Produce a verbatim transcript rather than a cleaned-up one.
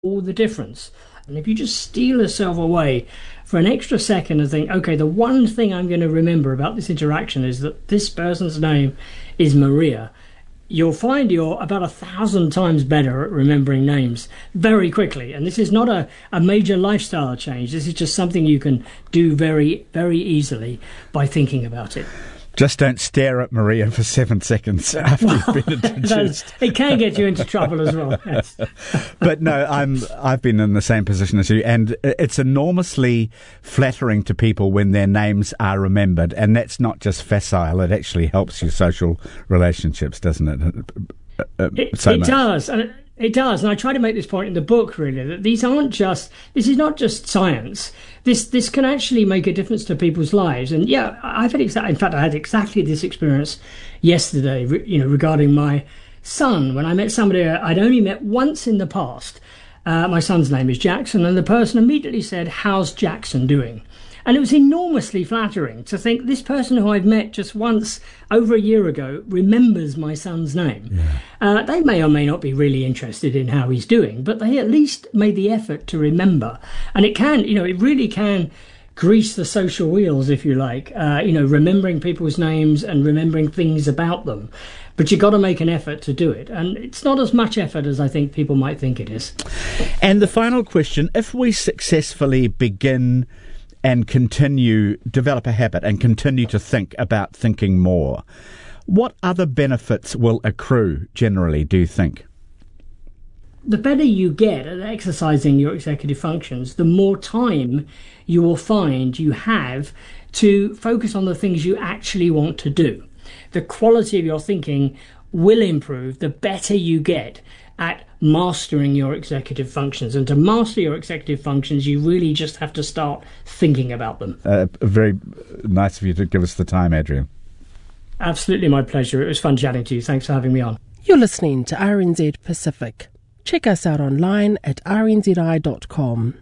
all the difference. And if you just steal yourself away for an extra second and think, okay, the one thing I'm going to remember about this interaction is that this person's name is Maria, you'll find you're about a thousand times better at remembering names very quickly. And this is not a, a major lifestyle change. This is just something you can do very, very easily by thinking about it. Just don't stare at Maria for seven seconds after you've been introduced. It can get you into trouble as well. Yes. But no, I'm, I've been in the same position as you, and it's enormously flattering to people when their names are remembered, and that's not just facile, it actually helps your social relationships, doesn't it? Uh, it so it much. does. And It does, and I try to make this point in the book, really, that these aren't just, this is not just science. This this can actually make a difference to people's lives. And yeah, I've had, exa- in fact, I had exactly this experience yesterday, you know, regarding my son. When I met somebody I'd only met once in the past, uh, my son's name is Jackson, and the person immediately said, "How's Jackson doing?" And it was enormously flattering to think this person who I've met just once over a year ago remembers my son's name. Yeah. Uh, they may or may not be really interested in how he's doing, but they at least made the effort to remember. And it can, you know, it really can grease the social wheels, if you like, uh, you know, remembering people's names and remembering things about them. But you've got to make an effort to do it. And it's not as much effort as I think people might think it is. And the final question, if we successfully begin and continue, develop a habit and continue to think about thinking more, what other benefits will accrue generally, do you think? The better you get at exercising your executive functions, the more time you will find you have to focus on the things you actually want to do. The quality of your thinking will improve the better you get at mastering your executive functions. And to master your executive functions, you really just have to start thinking about them. Uh, very nice of you to give us the time, Adrian. Absolutely my pleasure. It was fun chatting to you. Thanks for having me on. You're listening to R N Z Pacific. Check us out online at r n z i dot com.